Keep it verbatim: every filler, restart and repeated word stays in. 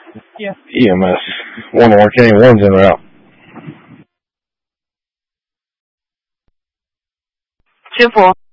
Yeah. E M S. One more K, one's in route. 师傅。